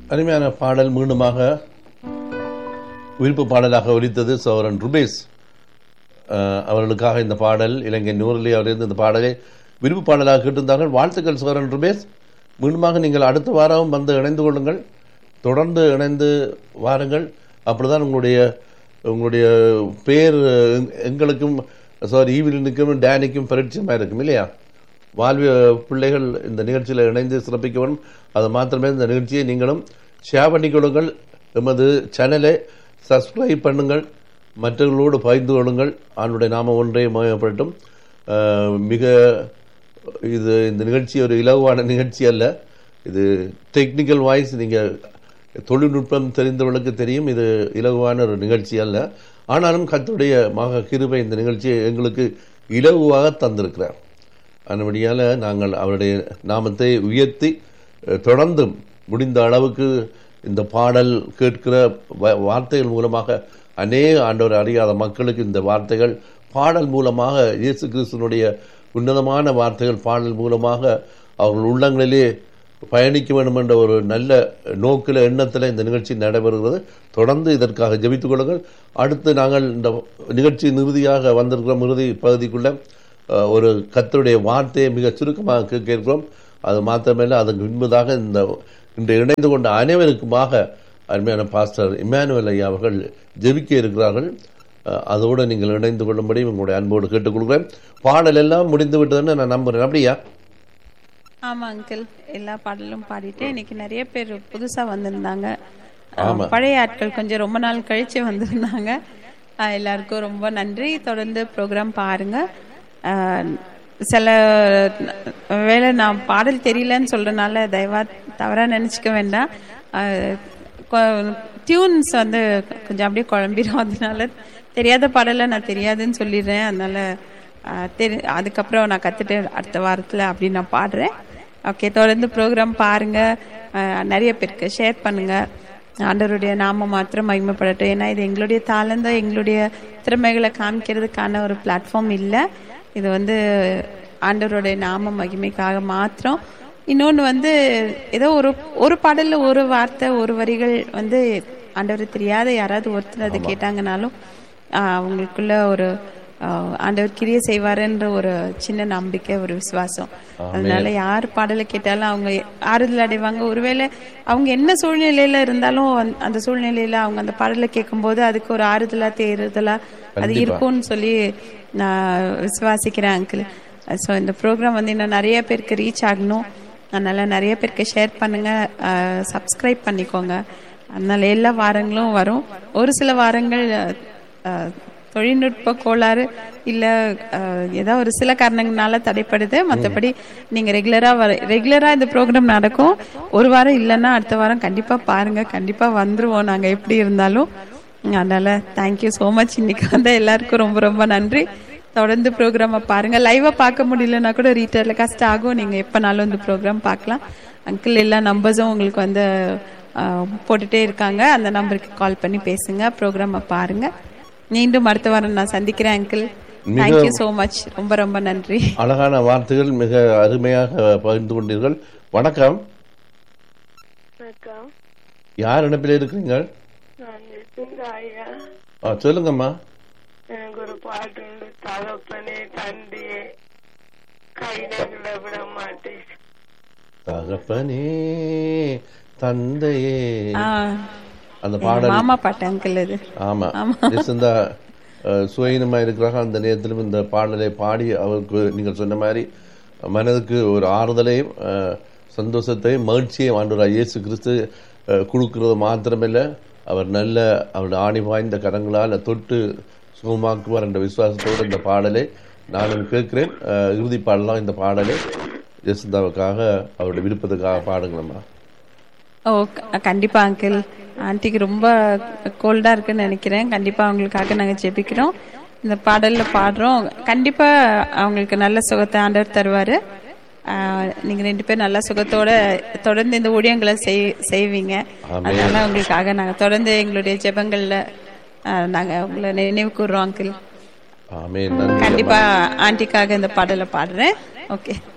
அருமையான பாடல் மீண்டுமாக விருப்பு பாடலாக ஒலித்தது. சோரன் ருபேஸ் அவர்களுக்காக இந்த பாடல், இலங்கை நூறிலே அவரிருந்து இந்த பாடலை விருப்பு பாடலாக கேட்டிருந்தார்கள். வாழ்த்துக்கள் சோரன் ருபேஸ். மீண்டுமாக நீங்கள் அடுத்த வாரம் வந்து இணைந்து கொள்ளுங்கள், தொடர்ந்து இணைந்து வாருங்கள். அப்படிதான் உங்களுடைய பேர் எங்களுக்கும் ஈவிலினுக்கும் டேனிக்கும் பரிச்சயமாக இருக்கும் இல்லையா? வாழ்விய பிள்ளைகள் இந்த நிகழ்ச்சியில் இணைந்து சிறப்பிக்க வேண்டும். அது மாத்திரமே இந்த நிகழ்ச்சியை நீங்களும் ஷேர் பண்ணி கொடுங்கள். எமது சேனலை சப்ஸ்கிரைப் பண்ணுங்கள், மற்றவர்களோடு பகிர்ந்து கொள்ளுங்கள். ஆண்டுடைய நாம ஒன்றே மயப்படட்டும். இந்த நிகழ்ச்சி ஒரு இலகுவான நிகழ்ச்சி அல்ல. இது டெக்னிக்கல் வாய்ஸ், நீங்கள் தொழில்நுட்பம் தெரிந்தவர்களுக்கு தெரியும், இது இலகுவான ஒரு நிகழ்ச்சி அல்ல. ஆனாலும் கர்த்தருடைய மகா கிருபை இந்த நிகழ்ச்சியை எங்களுக்கு இலகுவாக தந்திருக்கிறார். அதன்படியால் நாங்கள் அவருடைய நாமத்தை உயர்த்தி தொடர்ந்து முடிந்த அளவுக்கு இந்த பாடல் கேட்கிற வார்த்தைகள் மூலமாக அநேக ஆண்டவர் அறியாத மக்களுக்கு இந்த வார்த்தைகள் பாடல் மூலமாக இயேசு கிறிஸ்துவனுடைய உன்னதமான வார்த்தைகள் பாடல் மூலமாக அவர்கள் உள்ளங்களிலே பயணிக்க வேண்டும் என்ற ஒரு நல்ல நோக்கில் எண்ணத்தில் இந்த நிகழ்ச்சி நடைபெறுகிறது. தொடர்ந்து இதற்காக ஜெபித்துக் கொள்ளுங்கள். அடுத்து நாங்கள் இந்த நிகழ்ச்சி இறுதியாக வந்திருக்கிறோம். இறுதி பகுதிக்குள்ள ஒரு கர்த்தருடைய வார்த்தையை மிக சுருக்கமாக கேட்கிறோம். அது மாத்திரமல்ல, அதற்கு முன்பதாக இந்த இணைந்து கொண்ட அனைவருக்குமாக அருமையான பாஸ்டர் இம்மானுவேல் ஐயா அவர்கள் ஜெபிக்க இருக்கிறார்கள். அதோடு நீங்கள் இணைந்து கொள்ளும்படி உங்களுடைய அன்போடு கேட்டுக்கொள்கிறேன். பாடல் எல்லாம் முடிந்து விட்டதுன்னு நான் நம்புறேன். அப்படியா? ஆமா அங்கிள், எல்லா பாடலும் பாடிட்டு இன்னைக்கு நிறைய பேர் புதுசா வந்திருந்தாங்க. பழைய ஆட்கள் கொஞ்சம் ரொம்ப நாள் கழிச்சு வந்திருந்தாங்க. எல்லாருக்கும் ரொம்ப நன்றி. தொடர்ந்து ப்ரோக்ராம் பாருங்க. சில வேளை நான் பாடல் தெரியலன்னு சொல்றதுனால தயவா தவறா நினைச்சுக்க வேண்டாம். டியூன்ஸ் கொஞ்சம் அப்படியே குழம்பிடும். அதனால தெரியாத பாடல நான் தெரியாதுன்னு சொல்லிடுறேன். அதனால அதுக்கப்புறம் நான் கத்துட்டு அடுத்த வாரத்துல அப்படி நான் பாடுறேன். ஓகே, தொடர்ந்து ப்ரோக்ராம் பாருங்க, நிறைய பேருக்கு ஷேர் பண்ணுங்க. ஆண்டவருடைய நாம மாத்திரம் மகிமைப்படட்டும். ஏன்னா இது எங்களுடைய தாளந்த எங்களுடைய திறமைகளை காமிக்கிறதுக்கான ஒரு பிளாட்ஃபார்ம் இல்லை. இது ஆண்டவருடைய நாம மகிமைக்காக மாத்திரம். இன்னொன்று ஏதோ ஒரு பாடல்ல ஒரு வார்த்தை ஒரு வரிகள் ஆண்டவர் தெரியாத யாராவது ஒருத்தர் அதை கேட்டாங்கனாலும் அவங்களுக்குள்ள ஒரு ஆண்டவர் கிரியை செய்வாருன்ற ஒரு சின்ன நம்பிக்கை, ஒரு விசுவாசம். அதனால யார் பாடலை கேட்டாலும் அவங்க ஆறுதல் அடைவாங்க. ஒருவேளை அவங்க என்ன சூழ்நிலையில இருந்தாலும் அந்த சூழ்நிலையில அவங்க அந்த பாடலை கேட்கும் போது அதுக்கு ஒரு ஆறுதலா தேறுதலா அது இருக்கும்னு சொல்லி நான் விசுவாசிக்கிறேன் அங்கிள். ஸோ இந்த ப்ரோக்ராம் இன்னும் நிறைய பேருக்கு ரீச் ஆகணும். அதனால நிறைய பேருக்கு ஷேர் பண்ணுங்க, சப்ஸ்கிரைப் பண்ணிக்கோங்க. அதனால எல்லா வாரங்களும் வரும். ஒரு சில வாரங்கள் தொழில்நுட்ப கோளாறு இல்லை ஏதாவது ஒரு சில காரணங்களால தடைப்படுது. மற்றபடி நீங்க ரெகுலரா இந்த ப்ரோக்ராம் நடக்கும். ஒரு வாரம் இல்லைன்னா அடுத்த வாரம் கண்டிப்பா பாருங்க, கண்டிப்பா வந்துருவோம் நாங்க எப்படி இருந்தாலும். அதனால தேங்க்யூ ஸோ மச். இன்னைக்கு எல்லாருக்கும் ரொம்ப ரொம்ப நன்றி. தொடர்ந்து ப்ரோக்ராமை பாருங்க. லைவா பார்க்க முடியலன்னா கூட ரீடெலிகாஸ்ட் ஆகும். நீங்க எப்பனாலும் இந்த ப்ரோக்ராம் பார்க்கலாம். அங்கிள் எல்லா நம்பர்ஸும் உங்களுக்கு போட்டுட்டே இருக்காங்க. அந்த நம்பருக்கு கால் பண்ணி பேசுங்க, ப்ரோக்ராமை பாருங்க. மீண்டும் அடுத்த வாரம் நான் சந்திக்கிறேன் அங்கிள். Thank you so much. ரொம்ப ரொம்ப நன்றி. அழகான வார்த்தைகள் மிக அருமையாக பகிர்ந்து கொண்டீர்கள். வணக்கம். யார் இணைப்பில் இருக்கிறீங்க? சொல்லுங்கம்மா. எனக்கு ஒரு பாட்டு உண்டு. தகப்பனே தந்தையே கைநகல விட மாட்டேன். தகப்பனே தந்தையே அந்த பாடல் மாமா பாட்டு அங்கிள் இது. ஆமா, இந்த சுயநமா இருக்கிறாங்க. அந்த நேரத்திலும் இந்த பாடலை பாடி அவருக்கு நீங்கள் சொன்ன மாதிரி மனதுக்கு ஒரு ஆறுதலையும் சந்தோஷத்தையும் மகிழ்ச்சியையும் ஆண்டவராய் இயேசு கிறிஸ்து கொடுக்கிறது மாத்திரமில்லை, அவர் அவருடைய ஆணி வாய்ந்த கரங்களால் தொட்டு சுகமாக்குவார் என்ற விசுவாசத்தோடு இந்த பாடலை நானும் கேட்கிறேன். இறுதி பாடலாம் இந்த பாடலை ஜெசிந்தாவுக்காக அவருடைய விருப்பத்துக்காக பாடுங்களம்மா. ஓ கண்டிப்பா அங்கிள். ஆன்ட்டிக்கு ரொம்ப கோல்டா இருக்குன்னு நினைக்கிறேன். கண்டிப்பா அவங்களுக்காக நாங்க ஜெபிக்கிறோம். இந்த பாடல்ல பாடுறோம். கண்டிப்பா அவங்களுக்கு நல்ல சுகத்தை ஆண்டவர் தருவாரு. நீங்க 2 பேரும் நல்ல சுகத்தோட தொடர்ந்து இந்த ஊழியங்களை செய்வீங்க. அதனால உங்களுக்காக நாங்க தொடர்ந்து எங்களுடைய ஜெபங்கள்ல நாங்க உங்களை நினைவு கூறுறோம் அங்கிள். கண்டிப்பா ஆன்ட்டிக்காக இந்த பாடலை பாடுறேன். ஓகே.